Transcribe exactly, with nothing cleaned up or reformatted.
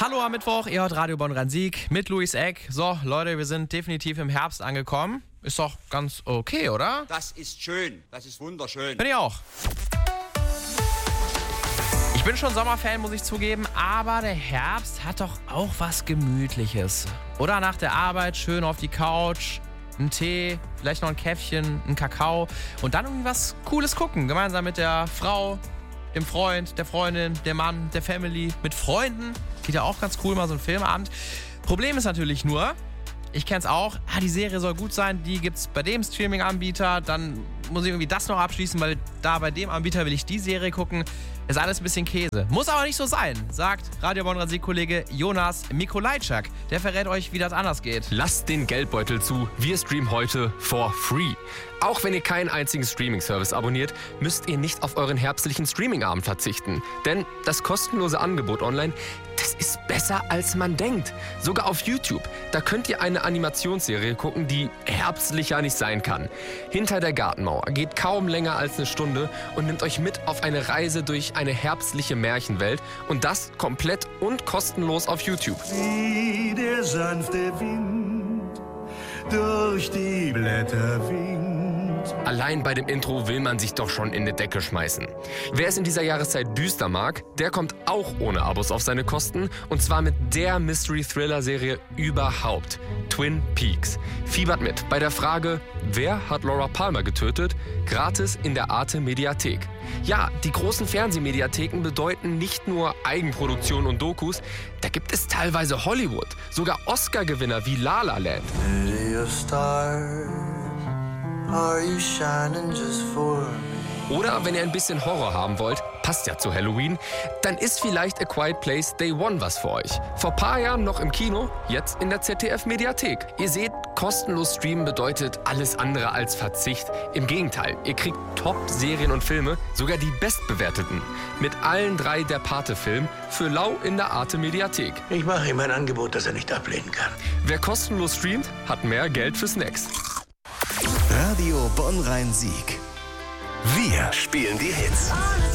Hallo am Mittwoch, ihr hört Radio Bonn-Rhein-Sieg mit Luis Eck. So, Leute, wir sind definitiv im Herbst angekommen. Ist doch ganz okay, oder? Das ist schön, das ist wunderschön. Bin ich auch. Ich bin schon Sommerfan, muss ich zugeben, aber der Herbst hat doch auch was Gemütliches. Oder nach der Arbeit schön auf die Couch, einen Tee, vielleicht noch ein Käffchen, einen Kakao und dann irgendwie was Cooles gucken. Gemeinsam mit der Frau, dem Freund, der Freundin, dem Mann, der Family, mit Freunden. Geht ja auch ganz cool, mal so ein Filmabend. Problem ist natürlich nur, ich kenn's auch, ah, die Serie soll gut sein, die gibt's bei dem Streaming-Anbieter, dann muss ich irgendwie das noch abschließen, weil da bei dem Anbieter will ich die Serie gucken. Ist alles ein bisschen Käse. Muss aber nicht so sein, sagt Radio Bonn-Rhein-Sieg-Kollege Jonas Mikolajczak. Der verrät euch, wie das anders geht. Lasst den Geldbeutel zu. Wir streamen heute for free. Auch wenn ihr keinen einzigen Streaming-Service abonniert, müsst ihr nicht auf euren herbstlichen Streaming-Abend verzichten. Denn das kostenlose Angebot online, das ist besser als man denkt. Sogar auf YouTube. Da könnt ihr eine Animationsserie gucken, die herbstlicher nicht sein kann. Hinter der Gartenmauer geht kaum länger als eine Stunde und nimmt euch mit auf eine Reise durch eine herbstliche Märchenwelt. Und das komplett und kostenlos auf YouTube. Wie der sanfte Wind durch die Blätter winkt. Allein bei dem Intro will man sich doch schon in die Decke schmeißen. Wer es in dieser Jahreszeit düster mag, der kommt auch ohne Abos auf seine Kosten. Und zwar mit der Mystery-Thriller-Serie überhaupt, Twin Peaks. Fiebert mit bei der Frage, wer hat Laura Palmer getötet? Gratis in der Arte-Mediathek. Ja, die großen Fernsehmediatheken bedeuten nicht nur Eigenproduktion und Dokus, da gibt es teilweise Hollywood, sogar Oscar-Gewinner wie La La Land. City of stars, are you shining just for me? Oder wenn ihr ein bisschen Horror haben wollt, passt ja zu Halloween, dann ist vielleicht A Quiet Place Day One was für euch. Vor ein paar Jahren noch im Kino, jetzt in der Z D F-Mediathek. Ihr seht, kostenlos streamen bedeutet alles andere als Verzicht. Im Gegenteil, ihr kriegt Top-Serien und Filme, sogar die bestbewerteten. Mit allen drei der Pate-Filmen für lau in der Arte-Mediathek. Ich mache ihm ein Angebot, das er nicht ablehnen kann. Wer kostenlos streamt, hat mehr Geld für Snacks. Radio Bonn-Rhein-Sieg. Wir spielen die Hits.